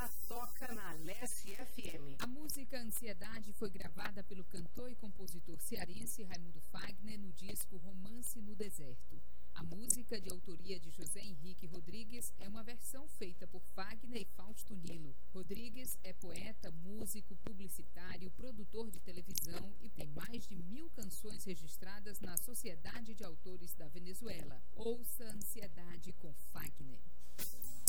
já toca na Leste FM. A música Ansiedade foi gravada pelo cantor e compositor cearense Raimundo Fagner no disco Romance no Deserto. A música, de autoria de José Henrique Rodrigues, é uma versão feita por Fagner e Fausto Nilo. Rodrigues é poeta, músico, publicitário, produtor de televisão e tem mais de 1000 canções registradas na Sociedade de Autores da Venezuela. Ouça Ansiedade com Fagner.